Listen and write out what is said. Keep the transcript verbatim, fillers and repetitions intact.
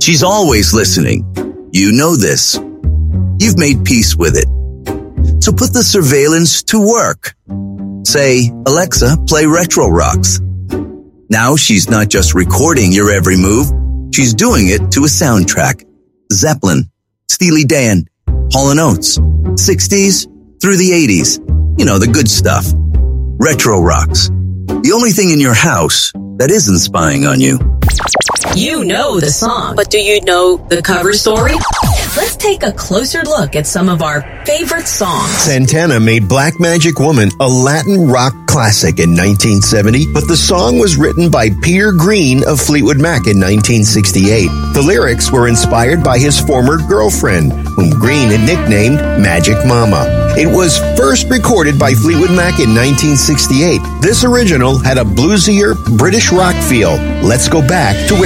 She's always listening. You know this. You've made peace with it. So put the surveillance to work. Say, Alexa, play Retro Rocks. Now she's not just recording your every move, she's doing it to a soundtrack. Zeppelin, Steely Dan, Hall and Oates, sixties through the eighties. You know, the good stuff. Retro Rocks. The only thing in your house that isn't spying on you. You know the song, but do you know the cover story? Let's take a closer look at some of our favorite songs. Santana made Black Magic Woman a Latin rock classic in nineteen seventy, but the song was written by Peter Green of Fleetwood Mac in nineteen sixty-eight. The lyrics were inspired by his former girlfriend, whom Green had nicknamed Magic Mama. It was first recorded by Fleetwood Mac in nineteen sixty-eight. This original had a bluesier British rock feel. Let's go back to